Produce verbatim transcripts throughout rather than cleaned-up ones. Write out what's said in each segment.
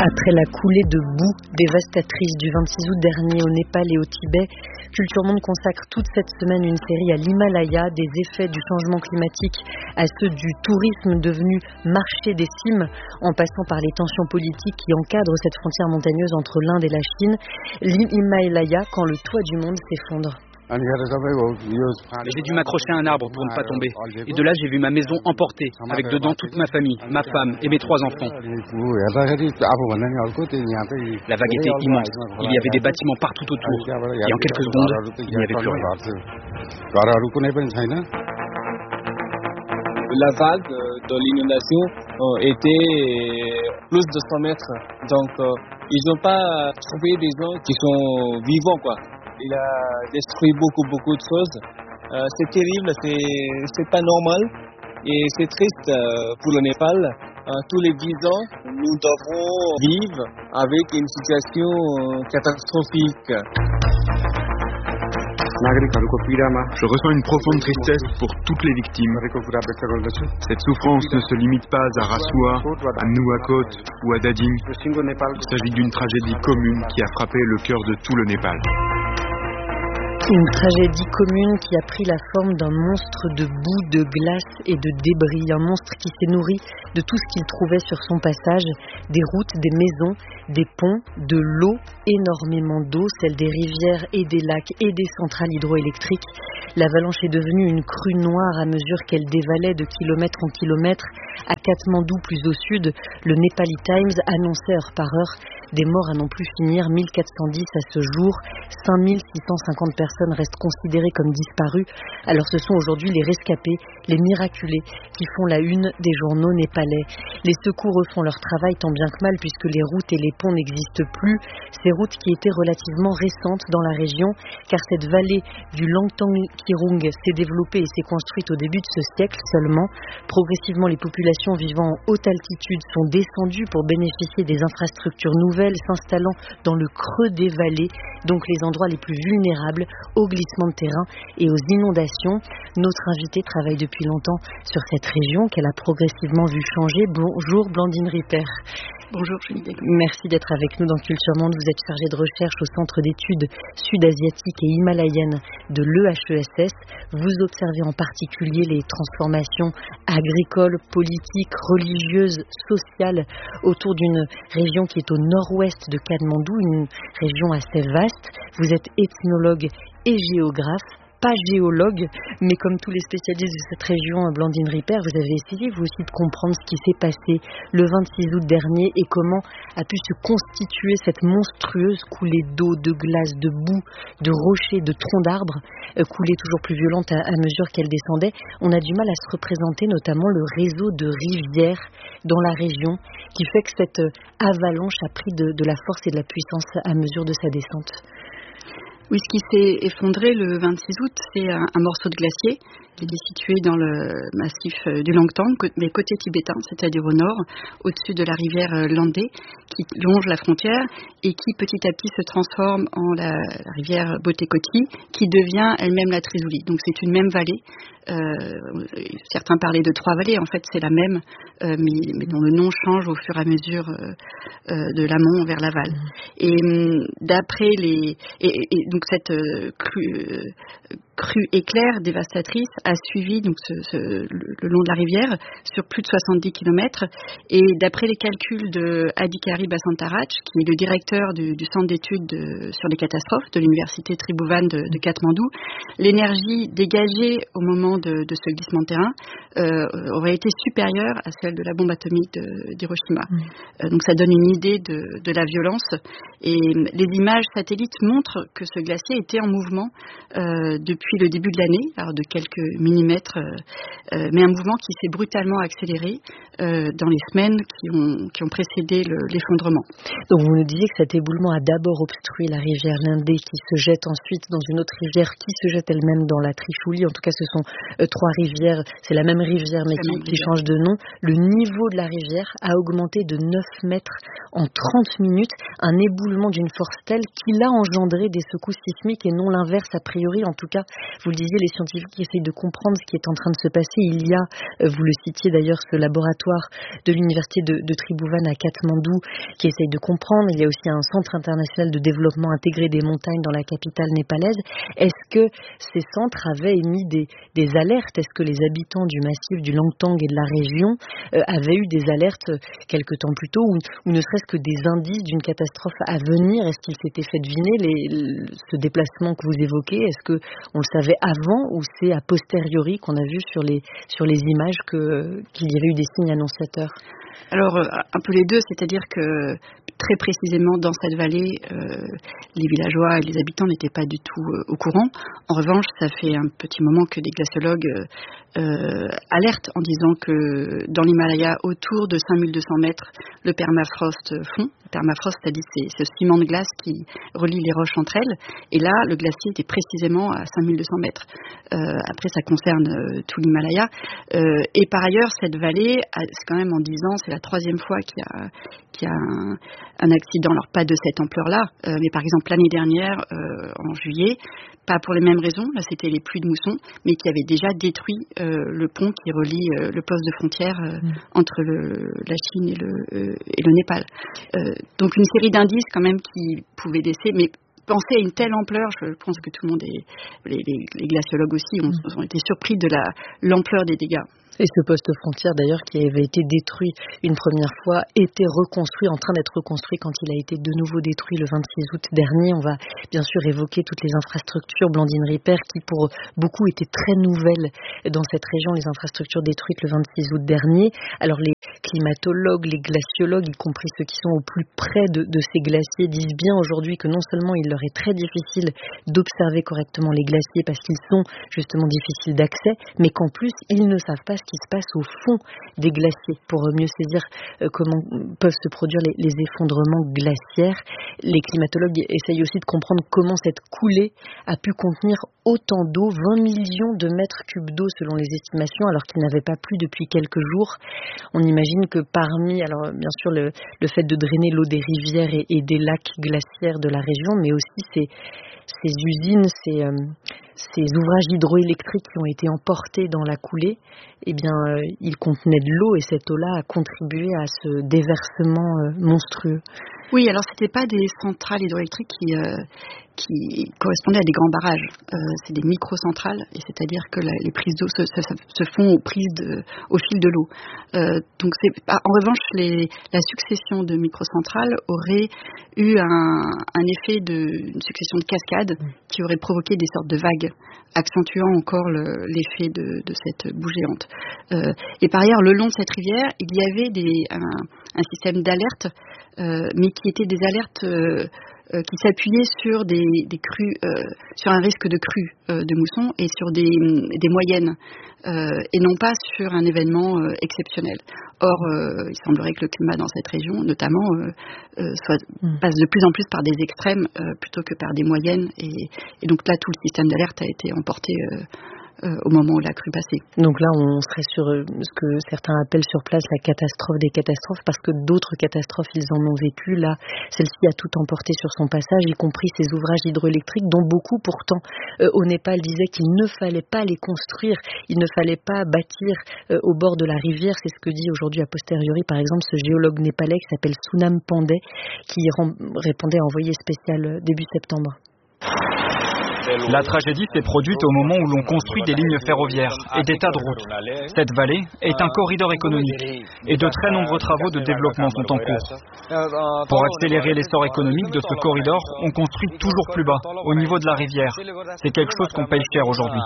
Après la coulée de boue dévastatrice du vingt-six août dernier au Népal et au Tibet, Culture Monde consacre toute cette semaine une série à l'Himalaya, des effets du changement climatique à ceux du tourisme devenu marché des cimes, en passant par les tensions politiques qui encadrent cette frontière montagneuse entre l'Inde et la Chine. L'Himalaya, quand le toit du monde s'effondre. J'ai dû m'accrocher à un arbre pour ne pas tomber. Et de là, j'ai vu ma maison emportée, avec dedans toute ma famille, ma femme et mes trois enfants. La vague était immense. Il y avait des bâtiments partout autour. Et en quelques secondes, il n'y avait plus rien. La vague de l'inondation était plus de cent mètres. Donc, ils n'ont pas trouvé des gens qui sont vivants, quoi. Il a détruit beaucoup, beaucoup de choses. Euh, c'est terrible, c'est, c'est pas normal. Et c'est triste euh, pour le Népal. Euh, tous les dix ans, nous devons vivre avec une situation euh, catastrophique. Je ressens une profonde tristesse pour toutes les victimes. Cette souffrance ne se limite pas à Rasua, à Nuwakot ou à Dading. Il s'agit d'une tragédie commune qui a frappé le cœur de tout le Népal. Une tragédie commune qui a pris la forme d'un monstre de boue, de glace et de débris. Un monstre qui s'est nourri de tout ce qu'il trouvait sur son passage. Des routes, des maisons, des ponts, de l'eau, énormément d'eau, celle des rivières et des lacs et des centrales hydroélectriques. L'avalanche est devenue une crue noire à mesure qu'elle dévalait de kilomètre en kilomètre. À Katmandou, plus au sud, le Nepali Times annonçait heure par heure des morts à n'en plus finir, mille quatre cent dix à ce jour, cinq mille six cent cinquante personnes restent considérées comme disparues. Alors ce sont aujourd'hui les rescapés, les miraculés, qui font la une des journaux népalais. Les secours font leur travail tant bien que mal puisque les routes et les ponts n'existent plus. Ces routes qui étaient relativement récentes dans la région, car cette vallée du Langtang-Kirung s'est développée et s'est construite au début de ce siècle seulement. Progressivement, les populations vivant en haute altitude sont descendues pour bénéficier des infrastructures nouvelles, s'installant dans le creux des vallées, donc les endroits les plus vulnérables aux glissements de terrain et aux inondations. Notre invitée travaille depuis longtemps sur cette région qu'elle a progressivement vu changer. Bonjour Blandine Ripper. Bonjour Julie. Merci d'être avec nous dans Culture Monde. Vous êtes chargée de recherche au Centre d'études sud-asiatiques et himalayennes de l'E H E S S. Vous observez en particulier les transformations agricoles, politiques, religieuses, sociales autour d'une région qui est au nord-ouest de Katmandou, une région assez vaste. Vous êtes ethnologue et géographe. Pas géologue, mais comme tous les spécialistes de cette région, Blandine Ripper, vous avez essayé vous aussi de comprendre ce qui s'est passé le vingt-six août dernier et comment a pu se constituer cette monstrueuse coulée d'eau, de glace, de boue, de rochers, de troncs d'arbres, euh, coulée toujours plus violente à, à mesure qu'elle descendait. On a du mal à se représenter notamment le réseau de rivières dans la région qui fait que cette avalanche a pris de, de la force et de la puissance à mesure de sa descente. Oui, ce qui s'est effondré le vingt-six août, c'est un, un morceau de glacier. Il est situé dans le massif du Langtang, mais côté tibétain, c'est-à-dire au nord, au-dessus de la rivière Landé, qui longe la frontière et qui petit à petit se transforme en la, la rivière Botekoti, qui devient elle-même la Trizouli. Donc c'est une même vallée. Euh, certains parlaient de trois vallées, en fait c'est la même, euh, mais, mais dont le nom change au fur et à mesure euh, euh, de l'amont vers l'aval. Et euh, d'après les, et, et donc cette euh, crue, euh, crue éclair dévastatrice a suivi donc ce, ce, le, le long de la rivière sur plus de soixante-dix kilomètres. Et d'après les calculs de Adhikari Basantarach, qui est le directeur du, du centre d'études de, sur les catastrophes de l'université Tribhuvan de, de Katmandou, l'énergie dégagée au moment de, de ce glissement de terrain euh, aurait été supérieure à celle de la bombe atomique de, d'Hiroshima. Mmh. Euh, donc ça donne une idée de, de la violence. Et les images satellites montrent que ce glacier était en mouvement euh, depuis le début de l'année, alors de quelques millimètres, euh, euh, mais un mouvement qui s'est brutalement accéléré euh, dans les semaines qui ont, qui ont précédé le, l'effondrement. Donc vous nous disiez que cet éboulement a d'abord obstrué la rivière Lindé qui se jette ensuite dans une autre rivière qui se jette elle-même dans la Trichouli. En tout cas, ce sont euh, trois rivières, c'est la même rivière mais qui, qui change de nom. Le niveau de la rivière a augmenté de neuf mètres en trente minutes, un éboulement d'une force telle qu'il a engendré des secousses sismiques et non l'inverse a priori, en tout cas Vous le disiez, les scientifiques essayent de comprendre ce qui est en train de se passer. Il y a, vous le citiez d'ailleurs, ce laboratoire de l'université de, de Tribhuvan à Katmandou qui essaye de comprendre. Il y a aussi un centre international de développement intégré des montagnes dans la capitale népalaise. Est-ce que ces centres avaient émis des, des alertes? Est-ce que les habitants du massif du Langtang et de la région euh, avaient eu des alertes quelque temps plus tôt ou, ou ne serait-ce que des indices d'une catastrophe à venir? Est-ce qu'il s'était fait deviner les, ce déplacement que vous évoquez? Est-ce que on le savait avant ou c'est a posteriori qu'on a vu sur les, sur les images que, qu'il y avait eu des signes annonciateurs? Alors, un peu les deux, c'est-à-dire que très précisément dans cette vallée, euh, les villageois et les habitants n'étaient pas du tout euh, au courant. En revanche, ça fait un petit moment que des glaciologues euh, euh, alertent en disant que dans l'Himalaya, autour de cinq mille deux cents mètres, le permafrost fond. Le permafrost, c'est-à-dire c'est ce ciment de glace qui relie les roches entre elles. Et là, le glacier était précisément à cinq mille deux cents mètres. Euh, après, ça concerne euh, tout l'Himalaya. Euh, et par ailleurs, cette vallée, c'est quand même en dix ans, c'est la troisième fois qu'il y a, qu'il y a un, un accident, alors pas de cette ampleur-là, euh, mais par exemple l'année dernière, euh, en juillet, pas pour les mêmes raisons, là c'était les pluies de mousson, mais qui avaient déjà détruit euh, le pont qui relie euh, le poste de frontière euh, mmh. entre le, la Chine et le, euh, et le Népal. Euh, donc une série d'indices quand même qui pouvaient laisser, mais penser à une telle ampleur, je pense que tout le monde, est, les, les, les glaciologues aussi, ont, ont été surpris de la, l'ampleur des dégâts. Et ce poste frontière d'ailleurs qui avait été détruit une première fois était reconstruit, en train d'être reconstruit quand il a été de nouveau détruit le vingt-six août dernier. On va bien sûr évoquer toutes les infrastructures, Blandine Ripert, qui pour beaucoup étaient très nouvelles dans cette région, les infrastructures détruites le vingt-six août dernier. Alors les climatologues, les glaciologues, y compris ceux qui sont au plus près de, de ces glaciers, disent bien aujourd'hui que non seulement il leur est très difficile d'observer correctement les glaciers parce qu'ils sont justement difficiles d'accès, mais qu'en plus ils ne savent pas ce qui se passe au fond des glaciers pour mieux saisir euh, comment peuvent se produire les, les effondrements glaciaires. Les climatologues essayent aussi de comprendre comment cette coulée a pu contenir autant d'eau, vingt millions de mètres cubes d'eau selon les estimations, alors qu'il n'avait pas plu depuis quelques jours. On imagine que parmi, alors bien sûr le, le fait de drainer l'eau des rivières et, et des lacs glaciaires de la région, mais aussi ces, ces usines, ces, euh, ces ouvrages hydroélectriques qui ont été emportés dans la coulée, eh bien, euh, ils contenaient de l'eau et cette eau-là a contribué à ce déversement euh, monstrueux. Oui, alors c'était pas des centrales hydroélectriques qui, euh, qui correspondaient à des grands barrages. Euh, c'est des microcentrales, et c'est-à-dire que la, les prises d'eau se, se, se font aux prises de, au fil de l'eau. Euh, donc c'est, en revanche, les, la succession de microcentrales aurait eu un, un effet de, une succession de cascades qui aurait provoqué des sortes de vagues, accentuant encore le, l'effet de, de cette boue géante. Euh, et par ailleurs, le long de cette rivière, il y avait des, un, un système d'alerte, euh, mais qui étaient des alertes euh, euh, qui s'appuyaient sur des, des crues, euh, sur un risque de crue euh, de mousson et sur des, des moyennes, euh, et non pas sur un événement euh, exceptionnel. Or, euh, il semblerait que le climat dans cette région, notamment, euh, euh, soit, mmh. passe de plus en plus par des extrêmes euh, plutôt que par des moyennes, et, et donc là, tout le système d'alerte a été emporté euh, Euh, au moment où la crue passait. Donc là, on serait sur euh, ce que certains appellent sur place la catastrophe des catastrophes, parce que d'autres catastrophes, ils en ont vécu. Là, celle-ci a tout emporté sur son passage, y compris ces ouvrages hydroélectriques, dont beaucoup, pourtant, euh, au Népal, disaient qu'il ne fallait pas les construire, il ne fallait pas bâtir euh, au bord de la rivière. C'est ce que dit aujourd'hui, a posteriori, par exemple, ce géologue népalais qui s'appelle Sunam Pandey, qui rem- répondait à Envoyé spécial euh, début septembre. La tragédie s'est produite au moment où l'on construit des lignes ferroviaires et des tas de routes. Cette vallée est un corridor économique et de très nombreux travaux de développement sont en cours. Pour accélérer l'essor économique de ce corridor, on construit toujours plus bas, au niveau de la rivière. C'est quelque chose qu'on paye cher aujourd'hui.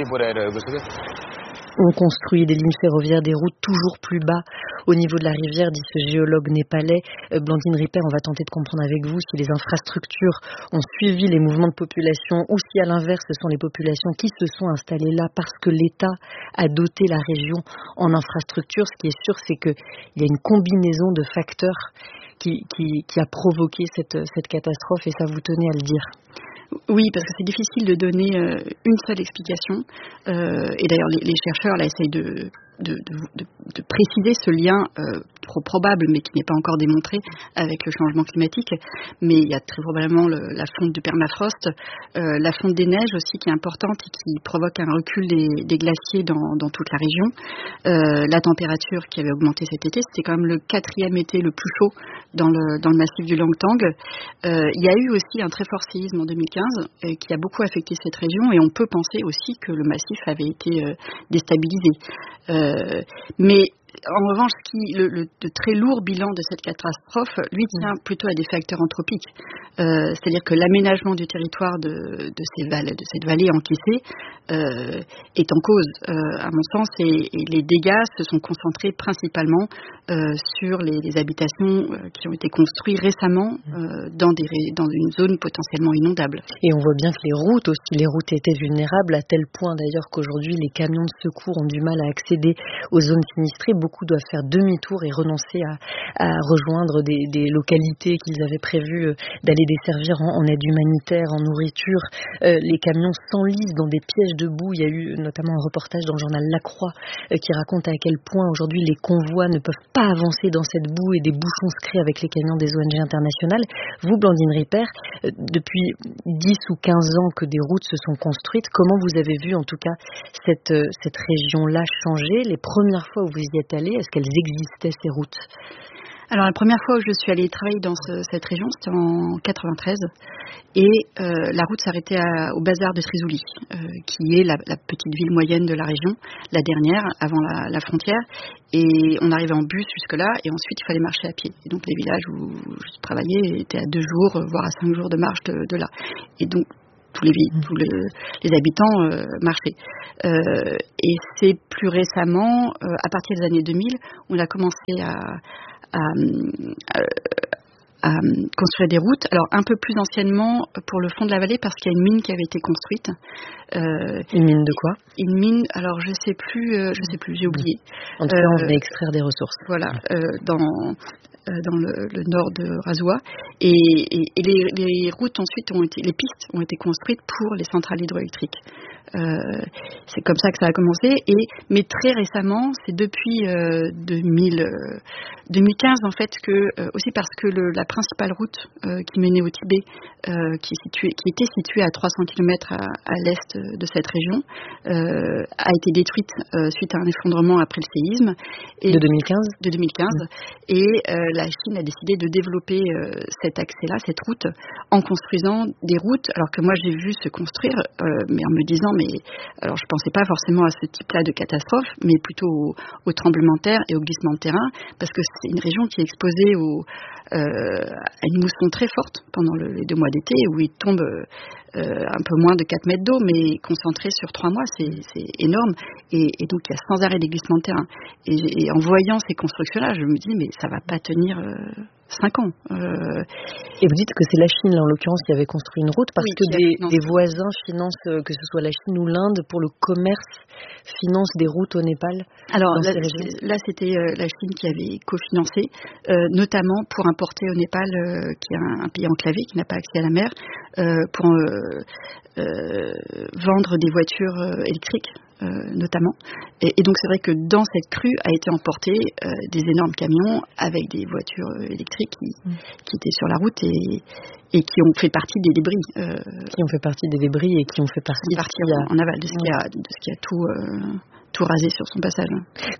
On construit des lignes ferroviaires, des routes toujours plus bas au niveau de la rivière, dit ce géologue népalais. Euh, Blandine Ripert, on va tenter de comprendre avec vous si les infrastructures ont suivi les mouvements de population ou si à l'inverse ce sont les populations qui se sont installées là parce que l'État a doté la région en infrastructures. Ce qui est sûr, c'est qu'il y a une combinaison de facteurs qui, qui, qui a provoqué cette, cette catastrophe, et ça vous tenez à le dire. Oui, parce que c'est difficile de donner euh, une seule explication. Euh, et d'ailleurs, les, les chercheurs là essayent de, de, de, de, de préciser ce lien euh, trop probable, mais qui n'est pas encore démontré avec le changement climatique. Mais il y a très probablement le, la fonte du permafrost, euh, la fonte des neiges aussi qui est importante et qui provoque un recul des, des glaciers dans, dans toute la région. Euh, la température qui avait augmenté cet été, c'était quand même le quatrième été le plus chaud dans le, dans le massif du Langtang. Euh, il y a eu aussi un très fort séisme en deux mille quinze euh, qui a beaucoup affecté cette région et on peut penser aussi que le massif avait été euh, déstabilisé. Euh, mais en revanche, ce qui, le, le, le très lourd bilan de cette catastrophe, lui, tient plutôt à des facteurs anthropiques. Euh, c'est-à-dire que l'aménagement du territoire de, de, ces vallées, de cette vallée encaissée euh, est en cause, euh, à mon sens, et, et les dégâts se sont concentrés principalement euh, sur les, les habitations euh, qui ont été construites récemment euh, dans, des, dans une zone potentiellement inondable. Et on voit bien que les routes aussi, les routes étaient vulnérables, à tel point d'ailleurs qu'aujourd'hui les camions de secours ont du mal à accéder aux zones sinistrées. Beaucoup doivent faire demi-tour et renoncer à, à rejoindre des, des localités qu'ils avaient prévu d'aller desservir en, en aide humanitaire, en nourriture. Euh, les camions s'enlisent dans des pièges de boue. Il y a eu notamment un reportage dans le journal La Croix euh, qui raconte à quel point aujourd'hui les convois ne peuvent pas avancer dans cette boue et des bouchons se créent avec les camions des O N G internationales. Vous, Blandine Ripert, euh, depuis dix ou quinze ans que des routes se sont construites, comment vous avez vu en tout cas cette, euh, cette région-là changer? Les premières fois où vous y êtes allé, est-ce qu'elles existaient ces routes? Alors la première fois où je suis allée travailler dans ce, cette région, c'était en quatre-vingt-treize, et euh, la route s'arrêtait à, au bazar de Trizouli, euh, qui est la, la petite ville moyenne de la région, la dernière avant la, la frontière, et on arrivait en bus jusque-là, et ensuite il fallait marcher à pied. Et donc les villages où je travaillais étaient à deux jours, voire à cinq jours de marche de, de là. Et donc tous les, tous les, les habitants euh, marchaient. Euh, et c'est plus récemment, euh, à partir des années deux mille, on a commencé à À, à, à construire des routes. Alors un peu plus anciennement pour le fond de la vallée parce qu'il y a une mine qui avait été construite. Euh, une mine de quoi? Une mine, alors je sais plus, euh, je sais plus, j'ai oublié. En tout cas, on venait extraire des ressources. Voilà, euh, dans euh, dans le, le nord de Razoua. Et, et, et les, les routes ensuite ont été, les pistes ont été construites pour les centrales hydroélectriques. Euh, c'est comme ça que ça a commencé. Et mais très récemment, c'est depuis euh, deux mille, euh, deux mille quinze en fait que euh, aussi parce que le, la principale route euh, qui menait au Tibet, euh, qui, est située, qui était située à trois cents kilomètres à, à l'est de cette région, euh, a été détruite euh, suite à un effondrement après le séisme. Et de deux mille quinze. De deux mille quinze. Mmh. Et euh, la Chine a décidé de développer euh, cet accès-là, cette route, en construisant des routes. Alors que moi j'ai vu se construire, euh, mais en me disant mais alors je pensais pas forcément à ce type-là de catastrophe, mais plutôt au, au tremblement de terre et au glissement de terrain, parce que c'est une région qui est exposée au, euh, à une mousson très forte pendant le, les deux mois d'été, où il tombe euh, un peu moins de quatre mètres d'eau, mais concentré sur trois mois, c'est, c'est énorme, et, et donc il y a sans arrêt des glissements de terrain. Et, et en voyant ces constructions-là, je me dis mais ça va pas tenir euh, cinq ans. Euh... Et vous dites que c'est la Chine, là, en l'occurrence, qui avait construit une route, parce oui, que des, des voisins financent, euh, que ce soit la Chine ou l'Inde, pour le commerce, financent des routes au Népal. Alors là, là, c'était euh, la Chine qui avait cofinancé, euh, notamment pour importer au Népal, euh, qui est un, un pays enclavé, qui n'a pas accès à la mer, euh, pour euh, euh, vendre des voitures euh, électriques. Euh, notamment. Et, et donc c'est vrai que dans cette crue a été emporté euh, des énormes camions avec des voitures euh, électriques qui, mmh. qui étaient sur la route et, et qui ont fait partie des débris. Euh, qui ont fait partie des débris et qui ont fait partie, partie en, en aval de ce qui a, de ce qui a tout... Euh, tout rasé sur son passage.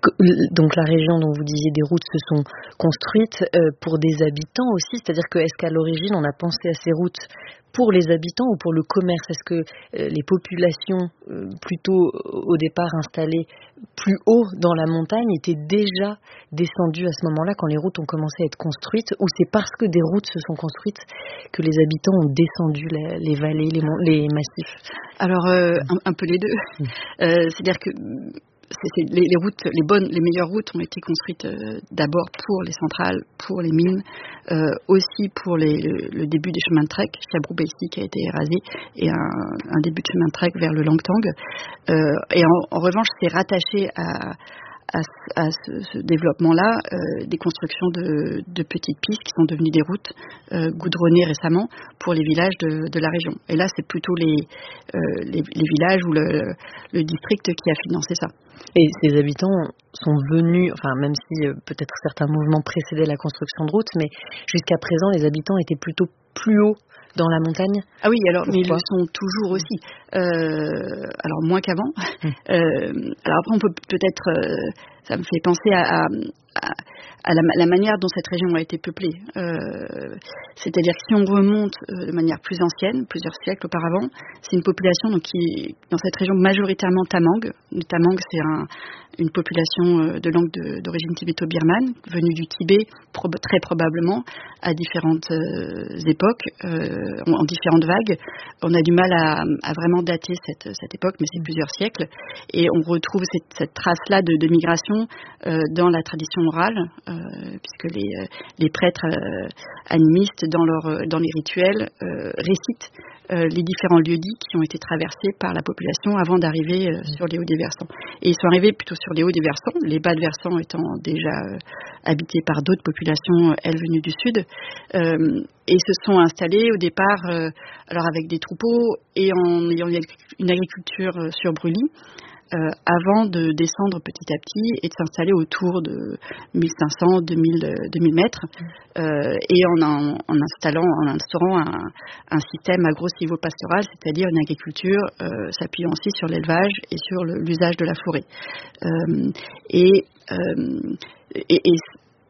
Donc la région dont vous disiez des routes se sont construites euh, pour des habitants aussi, c'est-à-dire que est-ce qu'à l'origine on a pensé à ces routes pour les habitants ou pour le commerce? Est-ce que euh, les populations euh, plutôt au départ installées plus haut dans la montagne étaient déjà descendues à ce moment-là quand les routes ont commencé à être construites, ou c'est parce que des routes se sont construites que les habitants ont descendu les, les vallées, les, les massifs? Alors euh, un, un peu les deux. Mmh. Euh, c'est-à-dire que C'est, c'est, les, les routes, les bonnes, les meilleures routes ont été construites euh, d'abord pour les centrales, pour les mines, euh, aussi pour les, le, le début des chemins de trek, Chabroub ici qui a été rasé, et un, un début de chemin de trek vers le Langtang. Euh, et en, en revanche, c'est rattaché à, à, à ce, ce développement-là euh, des constructions de, de petites pistes qui sont devenues des routes euh, goudronnées récemment pour les villages de, de la région. Et là, c'est plutôt les, euh, les, les villages ou le, le district qui a financé ça. Et ces habitants sont venus, enfin même si euh, peut-être certains mouvements précédaient la construction de routes, mais jusqu'à présent, les habitants étaient plutôt plus hauts dans la montagne. Ah oui, alors Pourquoi? mais ils le sont toujours aussi. Euh, alors moins qu'avant. Mmh. Euh, alors après, on peut peut-être, euh, ça me fait penser à, à, à la, la manière dont cette région a été peuplée. Euh, c'est-à-dire que si on remonte euh, de manière plus ancienne, plusieurs siècles auparavant, c'est une population donc, qui, dans cette région majoritairement tamang. Le tamang, c'est un, une population de langue de, d'origine tibéto-birmane, venue du Tibet, prob- très probablement, à différentes euh, époques, euh, en, en différentes vagues. On a du mal à, à vraiment dater cette, cette époque, mais c'est plusieurs siècles. Et on retrouve cette, cette trace-là de, de migration euh, dans la tradition orale, euh, puisque les, les prêtres euh, animistes, dans, leur, dans les rituels, euh, récitent euh, les différents lieux-dits qui ont été traversés par la population avant d'arriver euh, sur les hauts des versants. Et ils sont arrivés plutôt sur les hauts des versants, les bas de versants étant déjà euh, habités par d'autres populations, elles venues du sud, euh, et se sont installés au départ, euh, alors avec des troupeaux et en ayant une agriculture sur brûlis, euh, avant de descendre petit à petit et de s'installer autour de mille cinq cents à deux mille mètres, euh, et en, en, en installant, en instaurant un, un système agro-silvopastoral, c'est-à-dire une agriculture euh, s'appuyant aussi sur l'élevage et sur le, l'usage de la forêt. Euh, et, euh, et, et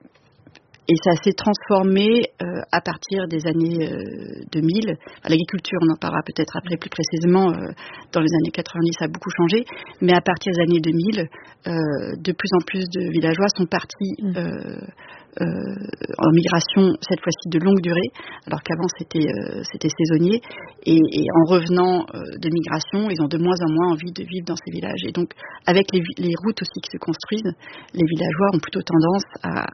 Et ça s'est transformé euh, à partir des années euh, deux mille. Enfin, l'agriculture, on en parlera peut-être après plus précisément, euh, dans les années quatre-vingt-dix, ça a beaucoup changé. Mais à partir des années deux mille, euh, de plus en plus de villageois sont partis euh, euh, en migration, cette fois-ci de longue durée, alors qu'avant c'était, euh, c'était saisonnier. Et, et en revenant euh, de migration, ils ont de moins en moins envie de vivre dans ces villages. Et donc, avec les, les routes aussi qui se construisent, les villageois ont plutôt tendance à,